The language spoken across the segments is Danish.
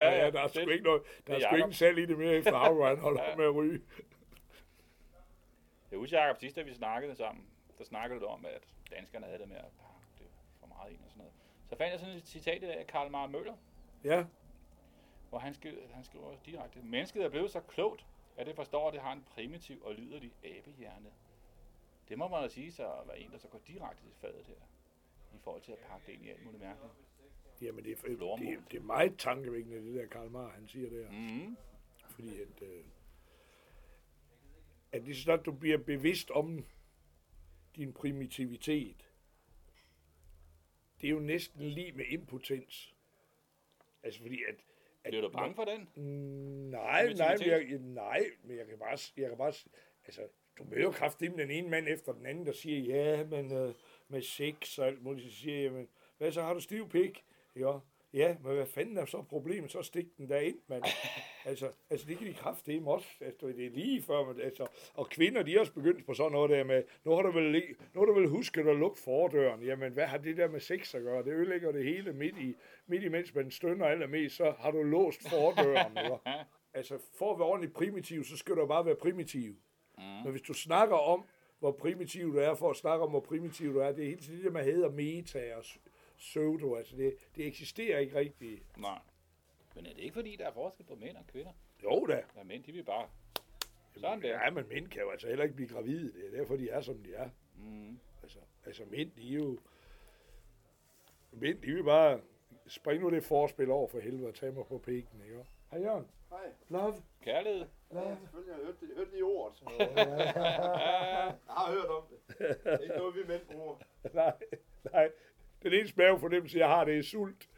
ja, der er sgu ikke noget, der er sgu ingen salg i det mere efter Havre, han holder op med at ryge. Jeg husker, Jacob, sidst da vi snakkede sammen, der snakkede du om, at danskerne havde det med at pakke det for meget ind og sådan noget. Så fandt jeg sådan et citat af Karl Marr Møller, Ja, hvor han skriver direkte, mennesket er blevet så klogt, at det forstår, at det har en primitiv og lyderlig abehjerne. Det må man da sige, så var en, der så går direkte til fadet her, i forhold til at pakke det ind i alt muligt mærkeligt. jamen det er meget tankevækkende, det der Karl Marr, han siger der. Mm. Fordi at lige så snart du bliver bevidst om din primitivitet, det er jo næsten lige med impotens. Altså fordi at Bliver du bange for den? Nej, men jeg kan bare, altså, du møder jo kraftigt den ene mand efter den anden, der siger, ja, men med sex og alt muligt, så siger jeg, men hvad så, har du stiv pik? Ja, men hvad fanden er så problemet? Så stik den der ind, mand. altså, det kan de kraftedeme også. Altså, det er lige før, man, altså, og kvinder, de er også begyndt på sådan noget der med, nu har du vel husket at lukke fordøren. Jamen, hvad har det der med sex at gøre? Det ødelægger det hele midt imens man stønner allermest, så har du låst fordøren. Altså, for at være ordentligt primitiv, så skal du bare være primitiv. Men hvis du snakker om, hvor primitiv du er, for at snakke om, hvor primitiv du er, det er hele tiden det, man hedder meta og pseudo, altså det eksisterer ikke rigtigt. Nej. Men er det ikke fordi, der er forskel på mænd og kvinder? Jo da. Ja, mænd, de vil bare... Sådan der. Ja, men mænd kan jo altså heller ikke blive gravide. Det er derfor, de er, som de er. Mm. Altså mænd, de er jo... Mænd, de vil bare... Spring nu det forspil over for helvede og tage mig på pikken, ikke? Hej Jørgen. Hej. Love. Kærlighed. Ja, selvfølgelig har jeg hørt det i ordet. Jeg har hørt om det. Det er ikke noget, vi mænd bruger. Nej. Den eneste mavefornemmelse, jeg har, det er sult.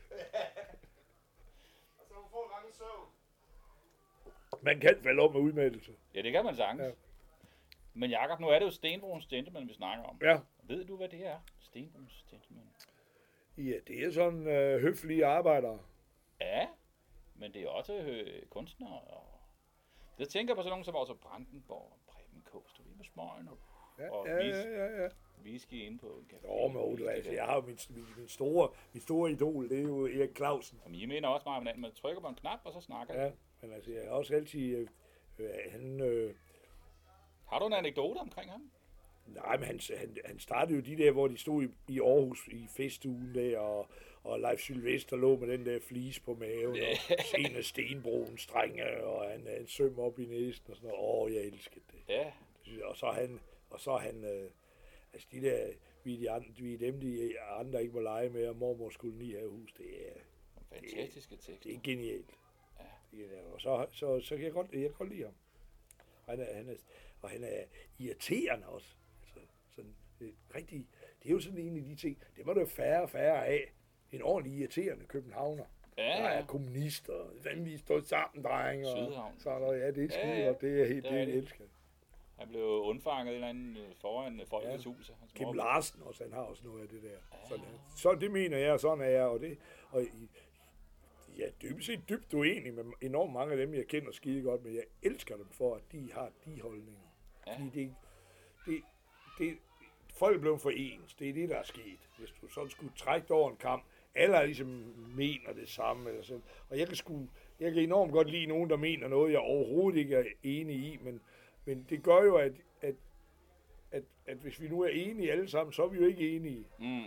Og så man får lange søvn. Man kan falde om med udmattelse. Ja, det kan man sagtens. Ja. Men Jakob, nu er det jo Stenbroens Gentleman, vi snakker om. Ja. Ved du, hvad det er? Stenbroens Gentleman. Ja, det er sådan høflige arbejdere. Ja, men det er også kunstnere. Og... Jeg tænker på sådan nogen som også Brandenborg, Preben Kås, du ved med smøgen og Ja. whisky inde på en café. Altså, jeg har jo min store idol, det er jo Erik Clausen. Og I mener også meget om hinanden, man trykker på en knap, og så snakker Ja, men altså, jeg har også altid... Har du en anekdote omkring ham? Nej, men han startede jo de der, hvor de stod i Aarhus i festugen der, og Leif Sylvester lå med den der flis på maven, og en af Stenbroens strenge, og han havde en søm op i næsen, og sådan noget. Jeg elskede det. Ja. Og så er han altså de der, vi er dem, de andre ikke må lege med, og mormor skulle lige have hus, det er... Fantastiske tekster. Det er genialt. Ja. Det er genialt. Og så kan jeg godt lide ham. Han er irriterende også. Altså, sådan, det er jo sådan en af de ting, det må der færre og færre af. En ordentlig irriterende københavner. Ja. Der er kommunister, hvem vi står sammen, drenge. Sydhavn. Så ja, det er skide godt, det er helt, det jeg elsker. Han blev undfanget eller anden foran Folkets Hus. Kim Larsen også, han har også noget af det der. Så det mener jeg, og sådan er jeg, og jeg er dybt uenig med enormt mange af dem, jeg kender skide godt, men jeg elsker dem for, at de har de holdninger. Ja. Fordi folk er blevet for ens, det er det, der er sket. Hvis du sådan skulle trække det over en kamp, alle ligesom mener det samme, eller sådan. Og jeg kan enormt godt lide nogen, der mener noget, jeg overhovedet ikke er enig i, men det gør jo, at hvis vi nu er enige alle sammen, så er vi jo ikke enige. Mm.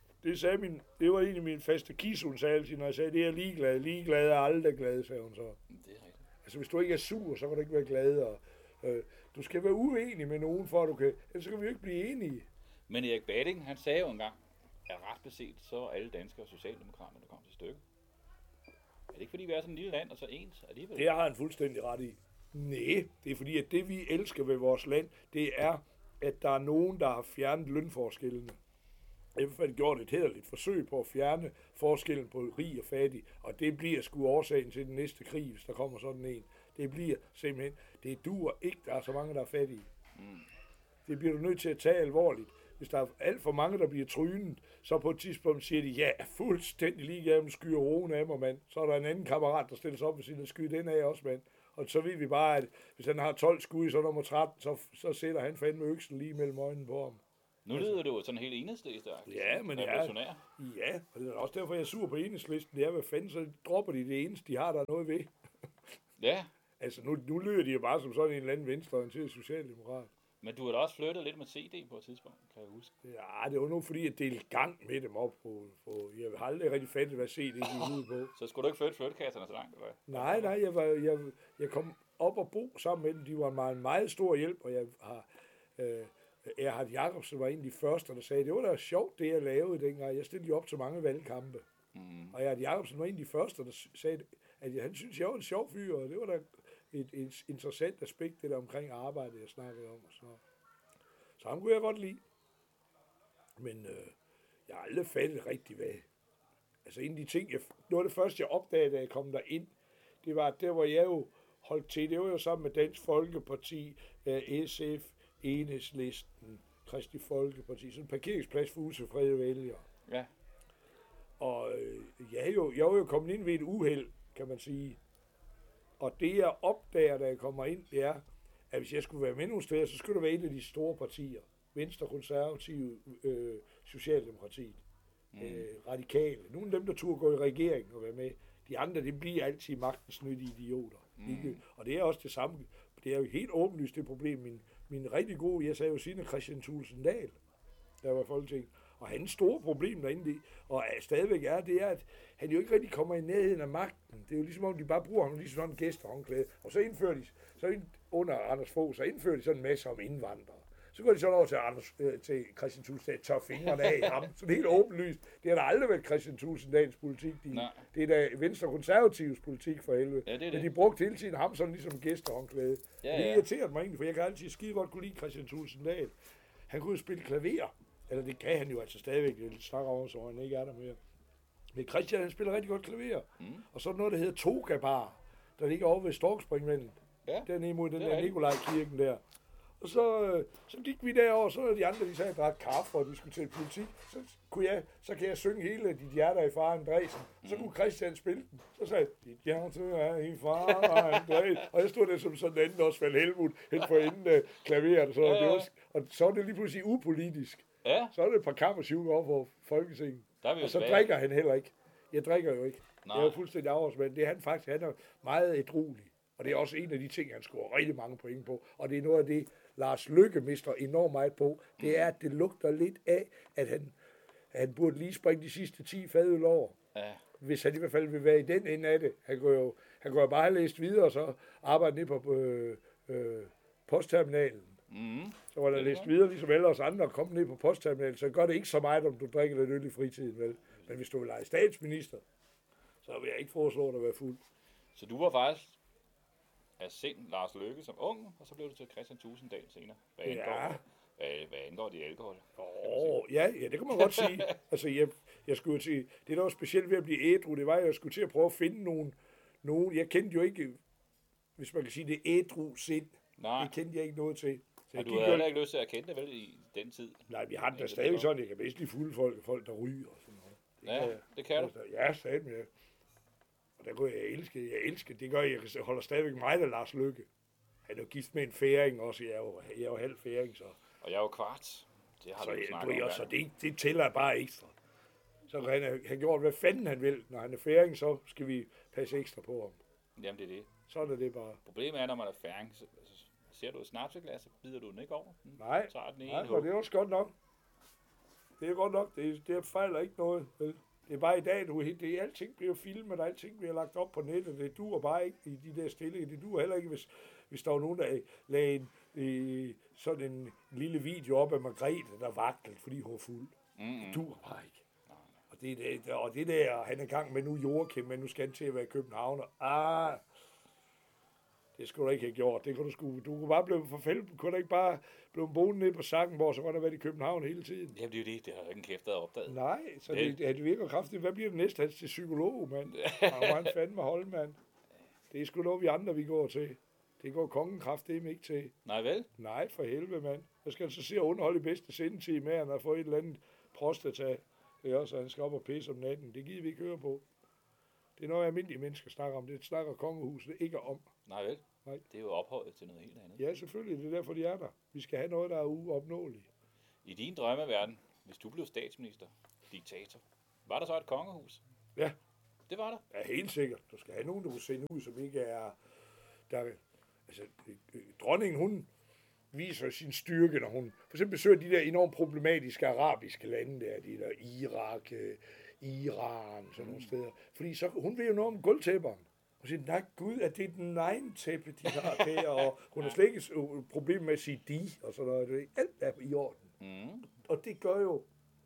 Det var egentlig min faste kis, hun sagde altid, når jeg sagde, det er ligeglad. Ligeglad er aldrig glad, sagde hun så. Det er rigtigt. Altså, hvis du ikke er sur, så kan du ikke være glad, og du skal være uenig med nogen, for at du kan, ellers kan vi jo ikke blive enige. Men Erik Bading, han sagde jo engang, at ret beset, så er alle danskere og socialdemokrater, der kommer til stykket. Er det ikke fordi, vi er sådan et lille land, og så ens alligevel? Det har han fuldstændig ret i. Nej, det er fordi, at det vi elsker ved vores land, det er, at der er nogen, der har fjernet lønforskellene. I hvert fald gjort et hæderligt forsøg på at fjerne forskellen på rig og fattig, og det bliver sgu årsagen til den næste krig, hvis der kommer sådan en. Det bliver simpelthen, det duer ikke, der er så mange, der er fattige. Det bliver du nødt til at tage alvorligt. Hvis der er alt for mange, der bliver trynet, så på et tidspunkt siger de, ja, fuldstændig ligeglad, om skyer roen af mig, mand. Så er der en anden kammerat, der stiller sig op ved siden og skyder den af også, mand. Og så ved vi bare, at hvis han har 12 skud, så nummer 13, så sætter han fandme øksen lige mellem øjnene på ham. Nu lyder det jo sådan helt enhedslæsagtigt. Ja, men ja, og det er også derfor, jeg er sur på enhedslisten. Det er, hvad fanden, så dropper de det eneste, de har, der er noget ved. Ja. Altså, nu lyder de jo bare som sådan en eller anden venstreorienteret socialdemokrat. Men du har da også flyttet lidt med CD på et tidspunkt, kan jeg huske. Ja, det var nu fordi, jeg delte gang med dem op på jeg har aldrig rigtig fattet, hvad CD gik ud på. Så skulle du ikke flytte flyttekasserne så langt, eller hvad? Nej, jeg kom op og bo sammen med dem. De var mig en meget stor hjælp, og Erhard Jacobsen var en af de første, der sagde, det var da sjovt, det jeg lavede dengang. Jeg stillede jo op til mange valgkampe. Og Erhard Jacobsen var en af de første, der sagde, at han synes, jeg var en sjov fyr, og det var da et interessant aspekt, det der omkring arbejdet, jeg snakkede om. Så ham kunne jeg godt lide. Men jeg har aldrig fattet rigtig hvad. Altså en af de ting, noget af det første, jeg opdagede, da jeg kom derind, det var, der hvor jeg jo holdt til, det var jo sammen med Dansk Folkeparti, SF, Enhedslisten, Kristi Folkeparti, sådan en parkeringsplads for utilfredede vælgere. Ja. Og jeg var jo kommet ind ved et uheld, kan man sige. Og det jeg opdager, da jeg kommer ind, det er, at hvis jeg skulle være med nogle steder, så skulle det være et af de store partier. Venstre, Konservative, Socialdemokratiet, Radikale. Nogle af dem, der turde gå i regeringen og være med. De andre, det bliver altid magtens nyttige idioter. Og det er også det samme. Det er jo helt åbenlyst det problem. Min rigtig gode, jeg sagde jo siden Christian Thulesen Dahl, der var i Folketinget. Og hans store problem derinde, og stadigvæk det er, at han jo ikke rigtig kommer i nærheden af magten. Det er jo ligesom om, de bare bruger ham lige sådan en gæstehåndklæde. Og så indfører de, under Anders Fogh, så indfører de sådan en masse om indvandrere. Så går de så over til Christian Thulesen Dahl, tør fingrene af i ham. Så det er helt åbenlyst. Det har da aldrig været Christian Thulesen Dahls politik. Det er da Venstre Konservatives politik for helvede. Ja, det. Men de brugte hele tiden ham sådan ligesom gæstehåndklæde. Ja. Det irriterede mig egentlig, for jeg kan altid skide godt kunne lide Christian Thulesen Dahl. Han kunne jo spille klaver. Eller det kan han jo altså stadigvæk. Jeg snakker over, så han ikke er der mere. Men Christian, han spiller rigtig godt klaver. Og så er der noget, der hedder Toga Bar, der ligger over ved Storkspringvandet. Ja. Dernede mod den der Nikolaj-kirken der. Og så gik vi derover, så de andre, de sagde, at drak kaffe, og de skulle til politik. Så kan jeg synge hele Dit hjerte i far Andresen. Så kunne Christian spille den. Så sagde jeg, Dit hjerte er i far Andresen. Og jeg stod der som sådan anden Osvald Helmut, hen for enden af klaveret. Og så er det lige pludselig upolitisk. Ja. Så er det et par kammersjukker over for Folketinget. Og så drikker han heller ikke. Jeg drikker jo ikke. Nej. Jeg er jo fuldstændig afhårsmand. Det er han faktisk. Han er meget ædruelig. Og det er også en af de ting, han scorer rigtig mange point på. Og det er noget af det, Lars Løkke mister enormt meget på. Det er, at det lugter lidt af, at han burde lige springe de sidste 10 fadøl over. Ja. Hvis han i hvert fald vil være i den ende af det. Han kunne jo bare have læst videre, og så arbejde ned på postterminalen. Så var der læst videre, ligesom alle os andre, og komme ned på postterminalen, så gør det ikke så meget, om du drikker lidt øl i fritiden, vel? Men hvis du vil lege statsminister, så vil jeg ikke foreslå dig at være fuld. Så du var faktisk af sind Lars Løkke som ung, og så blev du til Christian Thulesen Dahl senere. Hvad angår de alkohol? Ja, det kan man godt sige. Altså, jeg skulle til, det der var specielt ved at blive ædru, det var, at jeg skulle til at prøve at finde nogen. Jeg kendte jo ikke, hvis man kan sige det, ædru sind. Nej. Det kendte jeg ikke noget til. Og du havde heller ikke lyst til at kende det vel i den tid? Nej, vi har det da stadig sådan, jeg kan bedst lide fulde folk, der ryger og sådan noget. Det kan du? Ja, stadig med. Og der kunne jeg elske. Det gør jeg holder stadigvæk meget af Lars Løkke. Han er jo gift med en færing også. Jeg er jo halv færing, så. Og jeg er jo kvart. Det har du snakket om. Så det tæller bare ekstra. Så han gjort, hvad fanden han vil. Når han er færing, så skal vi passe ekstra på ham. Jamen, det er det. Sådan er det bare. Problemet er, når man er færing, så ser du et snapseglas, så bider du den ikke over. Nej, for det er også godt nok. Det er godt nok. Det fejler ikke noget, vel? Det er bare i dag, alting bliver filmet, og alting bliver lagt op på nettet. Det duer bare ikke i de der stillinger. Det duer heller ikke, hvis der var nogen, der lagde sådan en lille video op af Margrethe, der vaklede, fordi hun var fuld. Det duer bare ikke. Og det der, han er i gang med nu Joachim, men nu skal han til at være i København. Det skulle du ikke have gjort. Det kunne du kunne bare blive forfældet. Kunne du ikke bare blive boende nede på Sakkenborg, så kunne der være i København hele tiden. Jamen det er jo det. Det har jo ikke en kæft, der er opdaget. Nej, så det virker kraftigt. Hvad bliver det næste? Han til psykolog, mand. Han fandme holde, mand. Det er sgu noget, vi andre, vi går til. Det går kongen kraftedeme ikke til. Nej vel? Nej, for helvede, mand. Jeg skal altså se at underholde i bedste sendetid med, at han har fået et eller andet prostata. Det er også, at han skal op og pisse om natten. Det gider vi ikke høre på. Det er noget, almindelige mennesker snakker om. Det snakker kongehuset ikke om. Nej vel? Nej. Det er jo ophøjet til noget helt andet. Ja, selvfølgelig. Det er derfor, de er der. Vi skal have noget, der er uopnåeligt. I din drømmeverden, hvis du blev statsminister, diktator, var der så et kongehus? Ja. Det var der. Ja, helt sikkert. Du skal have nogen, du kan sende ud, som ikke er... Altså, dronningen, hun viser sin styrke, når hun for eksempel besøger de der enormt problematiske arabiske lande der, de der Irak, Iran, sådan nogle steder. Fordi så, hun ved jo noget om gulvtæpperen. Og siger, nej gud, at det er den egen tæppe, de har der, og hun har slet ikke problem med at sige de, og sådan noget. Alt er i orden. Mm. Og det gør jo,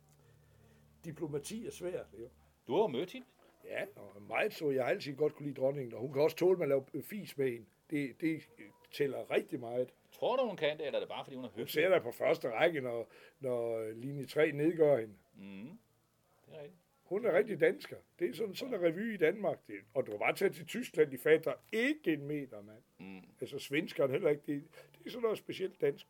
diplomati er svært. Jo. Du har jo mødt hende. Ja, og meget så. Jeg har altid godt kunne lide dronningen, og hun kan også tåle, at man laver fis med hende. Det tæller rigtig meget. Tror du, hun kan det, eller er det bare, fordi hun har Hun hørt ser dig på første række, når linje 3 nedgør hende. Mm. Det er rigtigt. Hun er rigtig dansker. Det er sådan en revy i Danmark. Og du kan bare tage til Tyskland, de fatter ikke en meter, mand. Mm. Altså svenskeren heller ikke. Det er sådan noget specielt dansk.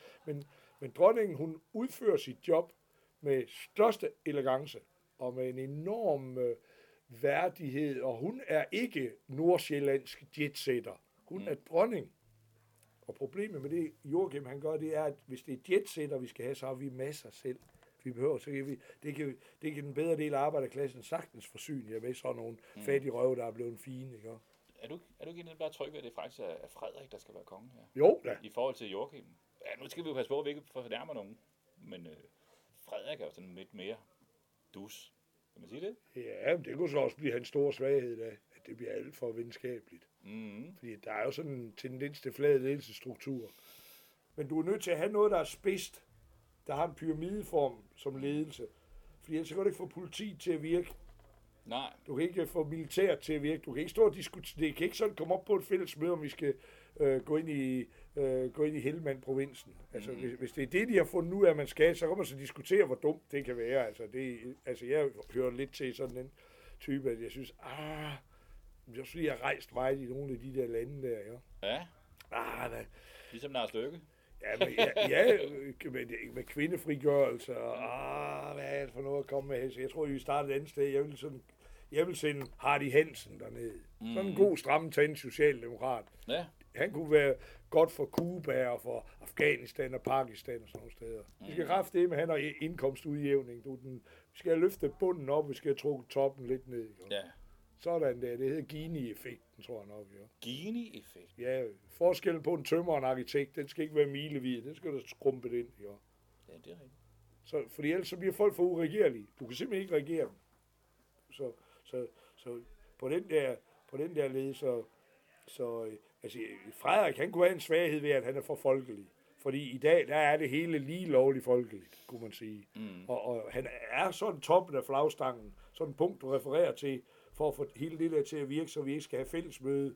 Men dronningen, hun udfører sit job med største elegance og med en enorm værdighed. Og hun er ikke nordsjællandsk jetsetter. Hun er dronning. Og problemet med det, Joachim han gør, det er, at hvis det er jetsetter, vi skal have, så har vi masser selv. Vi behøver, så kan vi, det kan den bedre del af arbejderklassen sagtens forsyne jer med sådan nogle fattige røve, der er blevet fine, ikke? Er du ikke egentlig bare tryg ved, at det faktisk er Frederik, der skal være konge her? Jo da. I forhold til Joachim. Ja, nu skal vi jo passe på, at vi ikke fornærmer nogen. Men Frederik er jo sådan lidt mere dus. Kan man sige det? Ja, men det kunne så også blive hans store svaghed, da, at det bliver alt for venskabeligt. Mm. Fordi der er jo sådan en tendens til flad ledelsesstruktur. Men du er nødt til at have noget, der er spidst, der har en pyramideform som ledelse. Fordi ellers kan du ikke få politi til at virke. Nej. Du kan ikke få militær til at virke. Du kan ikke stå og diskutere. Det kan ikke sådan komme op på et fælles møde, om vi skal gå ind i Helmand-provinsen. Altså, hvis det er det, de har fundet ud af, at man skal, så kan man så diskutere, hvor dumt det kan være. Altså, jeg hører lidt til sådan en type, at jeg synes, jeg synes, jeg har rejst meget i nogle af de der lande der, ja. Ja. Hvad? Ligesom Lars Løkke. Ja, med kvindefrigørelse, og hvad er det for noget at komme med? Jeg tror, vi startede et andet sted. Jeg vil sende Hardy Hansen derned. Sådan en god, stramme socialdemokrat. Ja. Han kunne være godt for Cuba og for Afghanistan og Pakistan og sådan nogle steder. Vi skal kraftedeme med, han har indkomstudjævning. Vi skal have løftet bunden op, vi skal have trukket toppen lidt ned. Ja. Sådan der. Det hedder Gini-effekten, tror jeg nok. Ja. Gini-effekt? Ja, forskellen på en tømrer og en arkitekt, den skal ikke være milevid. Den skal du skrumpe ind. Ja, det er rigtigt. Så, fordi ellers så bliver folk for uregerlige. Du kan simpelthen ikke regere dem. Så på den der led, altså Frederik, han kunne have en svaghed ved, at han er for folkelig. Fordi i dag, der er det hele lige lovligt folkeligt, kunne man sige. Og han er sådan toppen af flagstangen, sådan et punkt, du refererer til, for at få hele det der til at virke, så vi ikke skal have fællesmøde.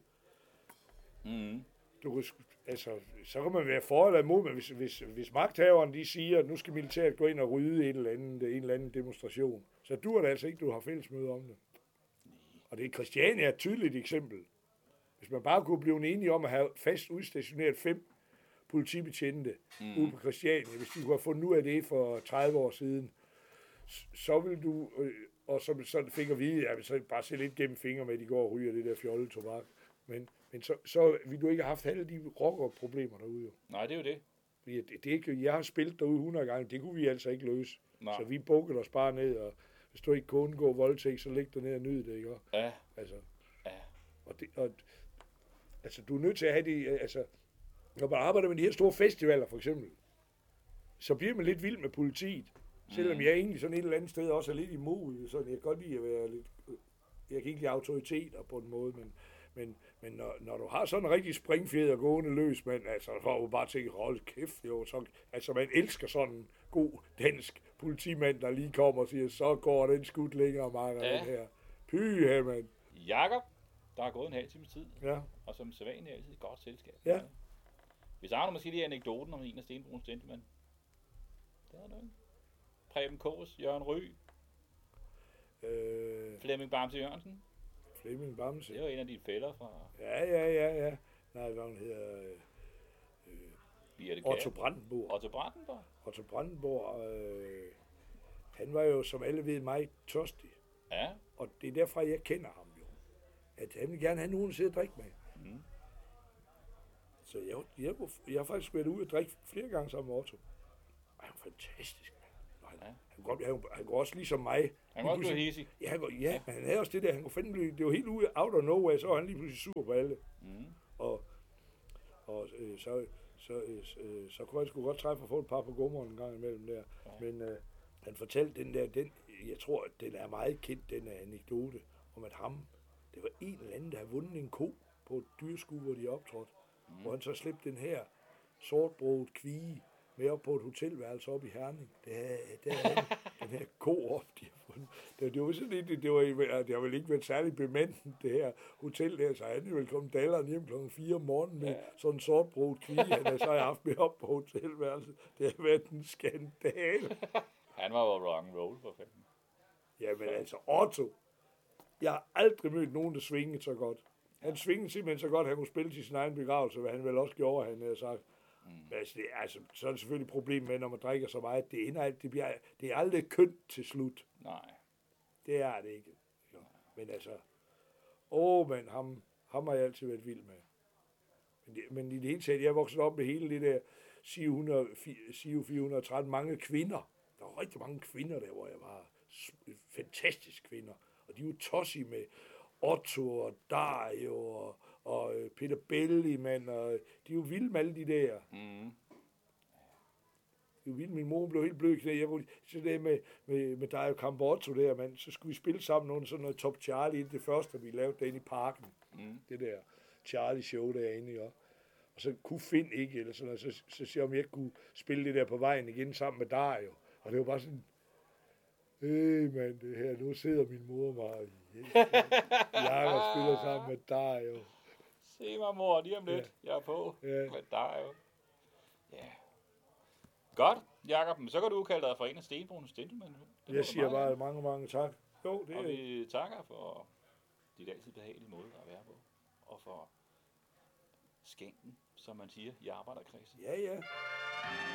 Så kan man være for eller imod, men hvis magthaveren de siger, at nu skal militæret gå ind og rydde en eller anden demonstration, så dur det altså ikke, du har fællesmøde om det. Og det er Christiania et tydeligt eksempel. Hvis man bare kunne blive enige om at have fast udstationeret 5 politibetjente ude på Christiania, hvis de kunne have fundet ud af det for 30 år siden, så vil du, og så fik at vide, at så bare se lidt gennem fingre med, at de går og ryger det der fjollede tobak. Men så vil du ikke have haft alle de rockerproblemer derude. Nej, det er jo det. Det er ikke, jeg har spillet derude 100 gange, det kunne vi altså ikke løse. Nej. Så vi bukkede os bare ned, og hvis du ikke kunne undgå voldtægt, så læg dig ned og nyd det, ikke? Ja. Altså. Ja. Altså, du er nødt til at have det, altså, når man arbejder med de her store festivaler, for eksempel, så bliver man lidt vild med politiet. Selvom jeg egentlig sådan et eller andet sted også er lidt imod, sådan, jeg kan godt lide at være lidt, jeg kan ikke lide autoriteter på en måde, men når du har sådan en rigtig springfjeder gående løs, men altså, så får du bare tænke, hold kæft, jo, så, altså man elsker sådan en god dansk politimand, der lige kommer og siger, så går den skudt længere, Marker, den her. Pyha, mand. Jakob, der er gået en halv times tid, ja. Og som sædvanligt er altid et godt selskab. Ja. Hvis der er måske lige anekdoten om en af Stenbroens gentleman. Det er noget. Preben Kås, Jørgen Ry, Flemming Bamse Jørgensen. Flemming Bamse. Det var en af dine fæller fra... Ja. Nej, hvad hun hedder... Otto Brandenborg. Otto Brandenborg, han var jo, som alle ved, meget tørstig. Ja. Og det er derfor, jeg kender ham jo. At han vil gerne have nogen at sidde og drikke med. Så jeg har faktisk været ude og drikke flere gange sammen med Otto. var han fantastisk. Ja. Han går også ligesom mig. Han var også blevet hissig. Ja, men han havde også det der, han kunne fandme, det var helt ude, out of nowhere, så var han lige pludselig sur på alle. Mm. Så kunne han sgu godt træffe at få et par på gummeren en gang imellem der. Ja. Men han fortalte jeg tror, at den er meget kendt, den anekdote, om at det var en eller anden, der havde vundet en ko på et dyrskue, hvor de optrådte. Hvor han så slæbte den her sortbroget kvige med op på et hotelværelse op i Herning. Der er den her ko op, de har fundet. Det var sådan lidt, det har vel ikke været særlig bemandet, det her hotel der, så han er vel kommet dalleren hjem klokken 4 om morgenen med sådan en sortbroget kvige, han har så haft med op på hotelværelset. Det har været en skandale. Han var jo rock and roll for fanden. Jamen altså, Otto. Jeg har aldrig mødt nogen, der svingede så godt. Han svingede simpelthen så godt, at han kunne spille til sin egen begravelse, hvad han vel også gjorde, han havde sagt. Men altså, så er det selvfølgelig et problem med, når man drikker så meget. Det er aldrig kønt til slut. Nej. Det er det ikke. Jo. Men altså, men ham har jeg altid været vild med. Men i det hele taget, jeg er vokset op med hele det der SIO 413, mange kvinder. Der var rigtig mange kvinder der, hvor jeg var fantastiske kvinder. Og de var tossige med Otto og Dario og Peter Bellimann, og de er jo vilde med alle de der. Mm. Det var vildt. Min mor blev helt blød. Så det med Dario Campotto der, mand, så skulle vi spille sammen under sådan noget Top Charlie, det første, vi lavede derinde i parken. Mm. Det der Charlie-show derinde, ja. Og så kunne Finn ikke, eller sådan noget, så siger jeg, om jeg kunne spille det der på vejen igen sammen med Dario. Og det var bare sådan, mand, det her, nu sidder min mor mig jeg spiller sammen med Dario. Se mig, mor, lige om lidt. Ja. Jeg er på med Dario. Ja. Godt, Jakob. Så kan du kalde dig for en af Stenbroens Gentlemen. Jeg siger bare mange tak. Jo, det og vi takker for dit altid behagelige måde at være på. Og for skænken, som man siger, i arbejderkredsen. Ja.